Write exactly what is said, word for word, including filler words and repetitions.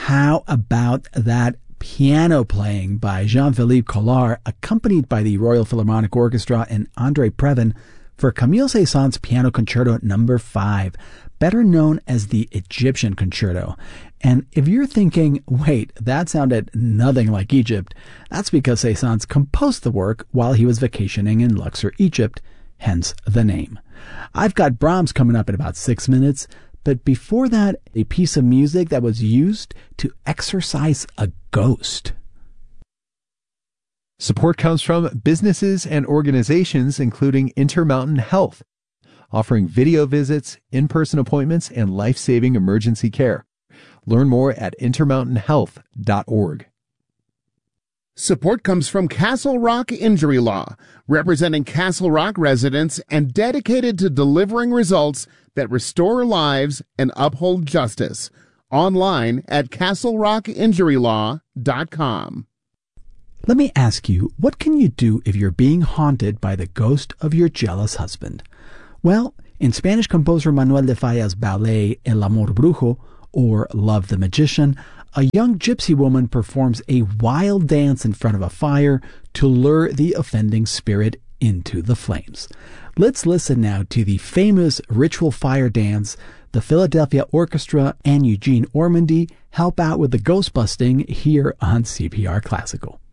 How about that piano playing by Jean-Philippe Collard, accompanied by the Royal Philharmonic Orchestra and André Previn for Camille Saint-Saëns Piano Concerto number five, better known as the Egyptian Concerto. And if you're thinking, wait, that sounded nothing like Egypt, that's because Saint-Saëns composed the work while he was vacationing in Luxor, Egypt, hence the name. I've got Brahms coming up in about six minutes, but before that, a piece of music that was used to exorcise a ghost. Support comes from businesses and organizations including Intermountain Health, offering video visits, in-person appointments, and life-saving emergency care. Learn more at intermountain health dot org. Support comes from Castle Rock Injury Law, representing Castle Rock residents and dedicated to delivering results that restore lives and uphold justice. Online at castle rock injury law dot com. Let me ask you, what can you do if you're being haunted by the ghost of your jealous husband? Well, in Spanish composer Manuel de Falla's ballet El Amor Brujo, or Love the Magician, a young gypsy woman performs a wild dance in front of a fire to lure the offending spirit into the flames. Let's listen now to the famous ritual fire dance. The Philadelphia Orchestra and Eugene Ormandy help out with the ghost busting here on C P R Classical.